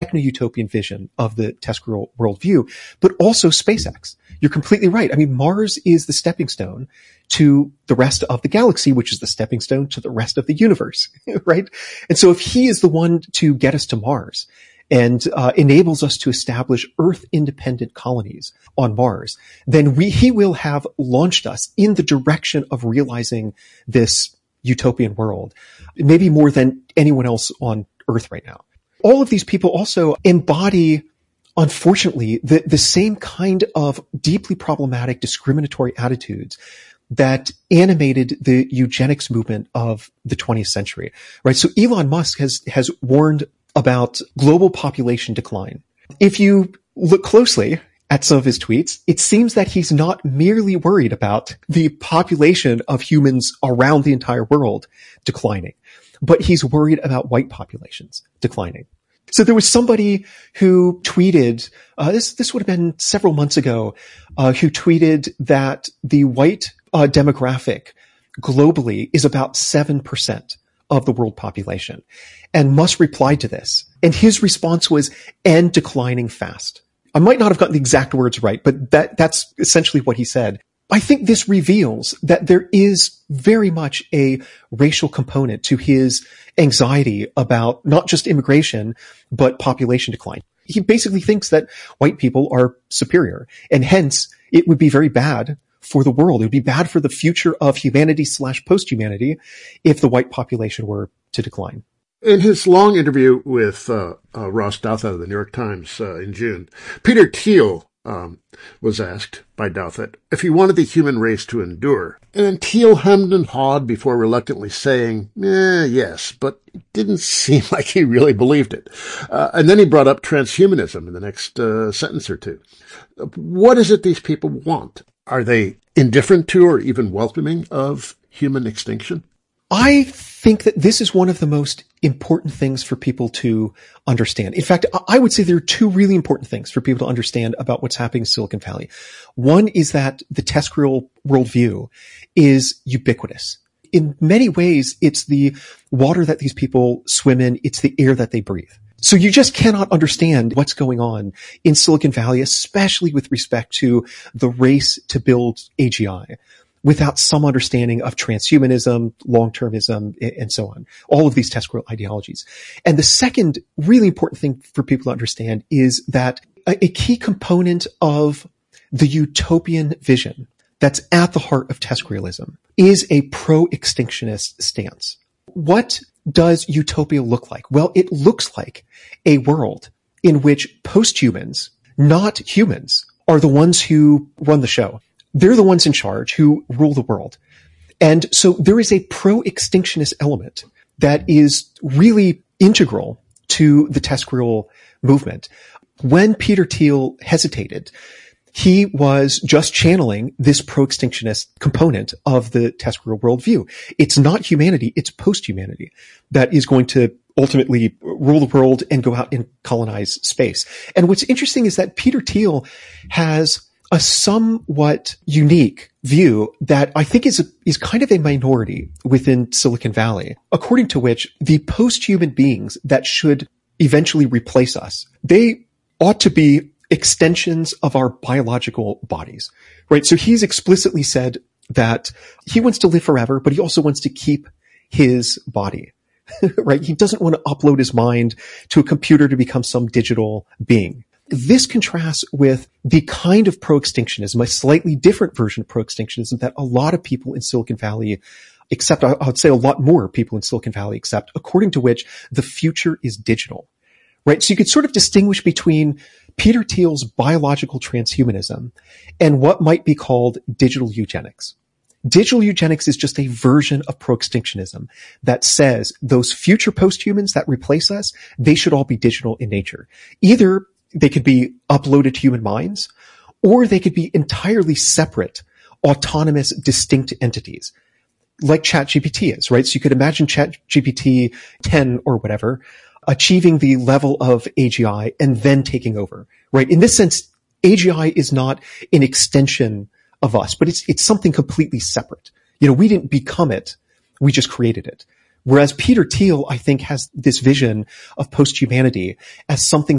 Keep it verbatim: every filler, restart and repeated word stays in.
techno-utopian vision of the TESCREAL worldview, but also SpaceX. You're completely right. I mean, Mars is the stepping stone to the rest of the galaxy, which is the stepping stone to the rest of the universe, right? And so if he is the one to get us to Mars and uh, enables us to establish Earth-independent colonies on Mars, then we he will have launched us in the direction of realizing this utopian world, maybe more than anyone else on Earth right now. All of these people also embody, unfortunately, the, the same kind of deeply problematic discriminatory attitudes that animated the eugenics movement of the twentieth century, right? So Elon Musk has, has warned about global population decline. If you look closely at some of his tweets, it seems that he's not merely worried about the population of humans around the entire world declining, but he's worried about white populations declining. So there was somebody who tweeted, uh, this, this would have been several months ago, uh, who tweeted that the white uh, demographic globally is about seven percent of the world population. And Musk replied to this. And his response was, and declining fast. I might not have gotten the exact words right, but that, that's essentially what he said. I think this reveals that there is very much a racial component to his anxiety about not just immigration, but population decline. He basically thinks that white people are superior, and hence it would be very bad for the world. It would be bad for the future of humanity slash post-humanity if the white population were to decline. In his long interview with uh, uh, Ross Douthat of the New York Times uh, in June, Peter Thiel um, was asked by Douthat if he wanted the human race to endure. And Thiel hemmed and hawed before reluctantly saying, eh, yes, but it didn't seem like he really believed it. Uh, and then he brought up transhumanism in the next uh, sentence or two. What is it these people want? Are they indifferent to or even welcoming of human extinction? I think that this is one of the most important things for people to understand. In fact, I would say there are two really important things for people to understand about what's happening in Silicon Valley. One is that the TESCREAL worldview is ubiquitous. In many ways, it's the water that these people swim in. It's the air that they breathe. So you just cannot understand what's going on in Silicon Valley, especially with respect to the race to build A G I, without some understanding of transhumanism, long-termism, and so on. All of these TESCREAL ideologies. And the second really important thing for people to understand is that a, a key component of the utopian vision that's at the heart of TESCREALism is a pro-extinctionist stance. What does utopia look like? Well, it looks like a world in which post-humans, not humans, are the ones who run the show. They're the ones in charge who rule the world. And so there is a pro-extinctionist element that is really integral to the TESCREAL movement. When Peter Thiel hesitated, he was just channeling this pro-extinctionist component of the TESCREAL worldview. It's not humanity, it's post-humanity that is going to ultimately rule the world and go out and colonize space. And what's interesting is that Peter Thiel has a somewhat unique view that I think is a, is kind of a minority within Silicon Valley, according to which the post-human beings that should eventually replace us, they ought to be extensions of our biological bodies, right? So he's explicitly said that he wants to live forever, but he also wants to keep his body, right? He doesn't want to upload his mind to a computer to become some digital being. This contrasts with the kind of pro-extinctionism, a slightly different version of pro-extinctionism that a lot of people in Silicon Valley accept. I would say a lot more people in Silicon Valley accept, according to which the future is digital, right? So you could sort of distinguish between Peter Thiel's biological transhumanism and what might be called digital eugenics. Digital eugenics is just a version of pro-extinctionism that says those future post-humans that replace us, they should all be digital in nature. Either they could be uploaded to human minds, or they could be entirely separate, autonomous, distinct entities, like ChatGPT is, right? So you could imagine ChatGPT ten or whatever achieving the level of A G I and then taking over, right? In this sense, A G I is not an extension of us, but it's it's something completely separate. You know, we didn't become it, we just created it. Whereas Peter Thiel, I think, has this vision of post-humanity as something